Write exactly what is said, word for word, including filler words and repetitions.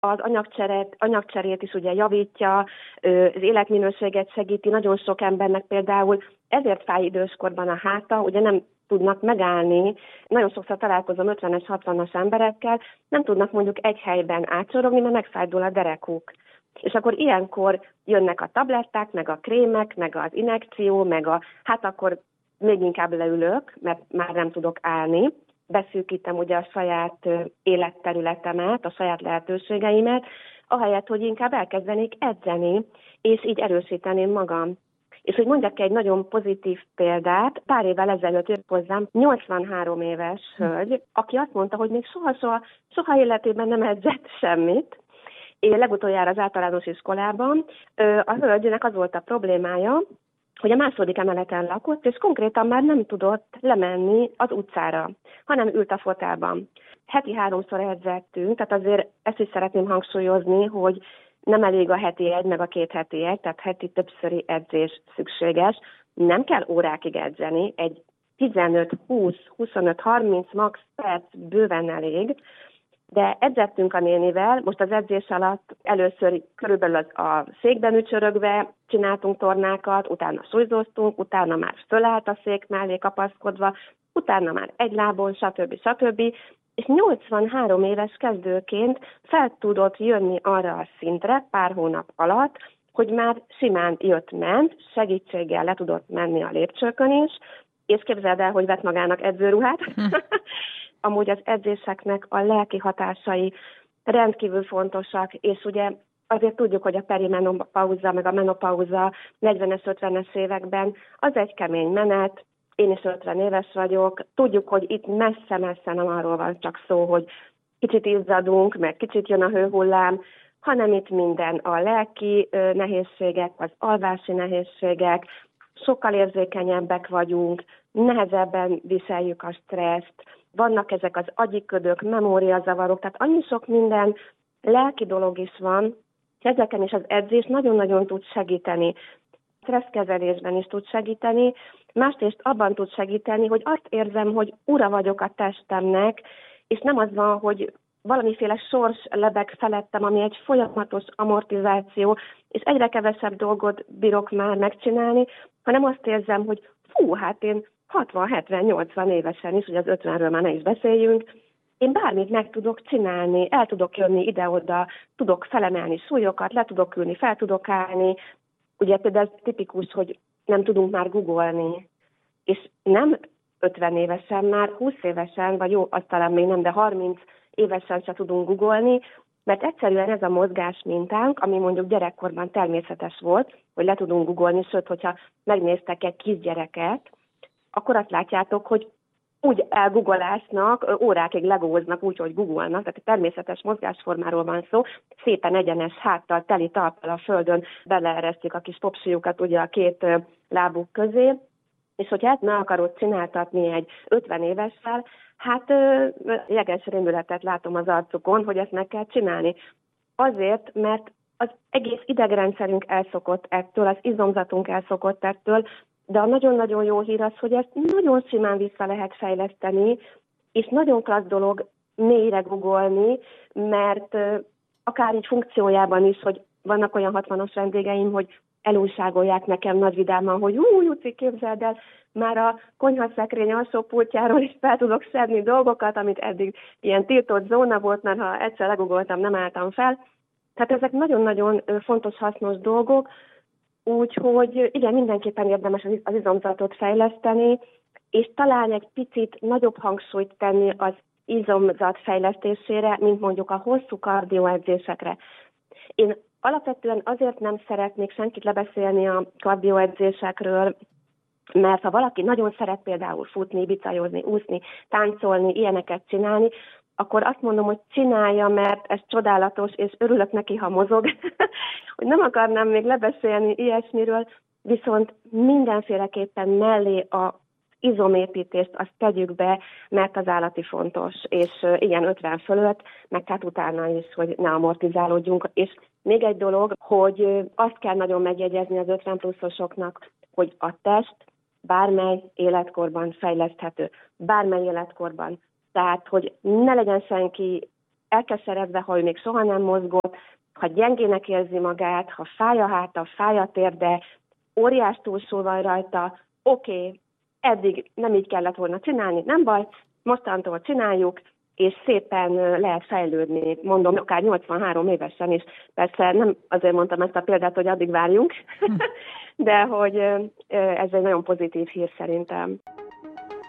az anyagcserét, anyagcserét is ugye javítja, az életminőséget segíti, nagyon sok embernek például ezért fáj időskorban a háta, ugye nem tudnak megállni. Nagyon sokszor találkozom ötvenes, hatvanas emberekkel, nem tudnak mondjuk egy helyben átsorogni, mert megfájdul a derekuk. És akkor ilyenkor jönnek a tabletták, meg a krémek, meg az injekció, meg a, hát akkor még inkább leülök, mert már nem tudok állni. Beszűkítem ugye a saját életterületemet, a saját lehetőségeimet, ahelyett, hogy inkább elkezdenék edzeni, és így erősíteném magam. És hogy mondjak egy nagyon pozitív példát, pár évvel ezelőtt jött hozzám nyolcvanhárom éves hölgy, aki azt mondta, hogy még soha-soha, soha életében nem edzett semmit. Én legutoljára az általános iskolában a hölgynek az volt a problémája, hogy a második emeleten lakott, és konkrétan már nem tudott lemenni az utcára, hanem ült a fotelban. Heti háromszor edzettünk, tehát azért ezt is szeretném hangsúlyozni, hogy nem elég a heti egy, meg a két heti egy, tehát heti többszöri edzés szükséges. Nem kell órákig edzeni, egy tizenöt, húsz, huszonöt, harminc max perc bőven elég, de edzettünk a nénivel, most az edzés alatt először körülbelül az a székben ücsörögve csináltunk tornákat, utána súlyzóztunk, utána már fölállt a szék mellé kapaszkodva, utána már egy lábon, stb. stb. És nyolcvanhárom éves kezdőként fel tudott jönni arra a szintre pár hónap alatt, hogy már simán jött-ment, segítséggel le tudott menni a lépcsőkön is, és képzeld el, hogy vett magának edzőruhát. Amúgy az edzéseknek a lelki hatásai rendkívül fontosak, és ugye azért tudjuk, hogy a perimenopauza, meg a menopauza negyvenes, ötvenes években az egy kemény menet, én is ötven éves vagyok, tudjuk, hogy itt messze-messze nem arról van csak szó, hogy kicsit izzadunk, meg kicsit jön a hőhullám, hanem itt minden a lelki nehézségek, az alvási nehézségek, sokkal érzékenyebbek vagyunk, nehezebben viseljük a stresszt, vannak ezek az agyiködök, memóriazavarok, tehát annyi sok minden lelki dolog is van, ezeken is az edzés nagyon-nagyon tud segíteni. Stresszkezelésben is tud segíteni, másrészt abban tud segíteni, hogy azt érzem, hogy ura vagyok a testemnek, és nem az van, hogy valamiféle sors lebeg felettem, ami egy folyamatos amortizáció, és egyre kevesebb dolgot bírok már megcsinálni, hanem azt érzem, hogy fú, hát én hatvan, hetven, nyolcvan évesen is, ugye az ötvenről már ne is beszéljünk, én bármit meg tudok csinálni, el tudok jönni ide-oda, tudok felemelni súlyokat, le tudok ülni, fel tudok állni. Ugye például ez tipikus, hogy nem tudunk már googolni, és nem ötven évesen, már húsz évesen, vagy jó, azt talán még nem, de harminc évesen se tudunk googolni, mert egyszerűen ez a mozgás mintánk, ami mondjuk gyerekkorban természetes volt, hogy le tudunk googolni, sőt, hogyha megnéztek egy kisgyereket, akkor azt látjátok, hogy úgy elgoogolásnak, órákig legóznak úgy, hogy googolnak, tehát természetes mozgásformáról van szó, szépen egyenes háttal, teli talppal a földön beleeresztjük a kis popsiukat ugye a két lábuk közé, és hogyha ezt meg akarod csináltatni egy ötven évessel, hát jeges rémületet látom az arcukon, hogy ezt meg kell csinálni. Azért, mert az egész idegrendszerünk elszokott ettől, az izomzatunk elszokott ettől, de a nagyon-nagyon jó hír az, hogy ezt nagyon simán vissza lehet fejleszteni, és nagyon klassz dolog mélyre googolni, mert akár így funkciójában is, hogy vannak olyan hatvanas vendégeim, hogy elújságolják nekem nagy vidáman, hogy hú, Juci, képzeld el, már a konyhaszekrény alsó pultjáról is fel tudok szedni dolgokat, amit eddig ilyen tiltott zóna volt, mert ha egyszer legugoltam, nem álltam fel. Tehát ezek nagyon-nagyon fontos, hasznos dolgok, úgyhogy igen, mindenképpen érdemes az izomzatot fejleszteni, és talán egy picit nagyobb hangsúlyt tenni az izomzat fejlesztésére, mint mondjuk a hosszú kardioedzésekre. Én alapvetően azért nem szeretnék senkit lebeszélni a kardioedzésekről, mert ha valaki nagyon szeret például futni, bicajozni, úszni, táncolni, ilyeneket csinálni, akkor azt mondom, hogy csinálja, mert ez csodálatos, és örülök neki, ha mozog, hogy nem akarnám még lebeszélni ilyesmiről, viszont mindenféleképpen mellé a izomépítést azt tegyük be, mert az állati fontos, és igen, ötven fölött, meg hát utána is, hogy ne amortizálódjunk. És még egy dolog, hogy azt kell nagyon megjegyezni az ötven pluszosoknak, hogy a test bármely életkorban fejleszthető, bármely életkorban. Tehát, hogy ne legyen senki elkeseredve, ha ő még soha nem mozgott, ha gyengének érzi magát, ha fáj a háta, fáj a térde, óriás túlsúly van rajta, oké, okay, eddig nem így kellett volna csinálni, nem baj, mostantól csináljuk, és szépen lehet fejlődni, mondom, akár nyolcvanhárom évesen is. Persze nem azért mondtam ezt a példát, hogy addig várjunk, de hogy ez egy nagyon pozitív hír szerintem.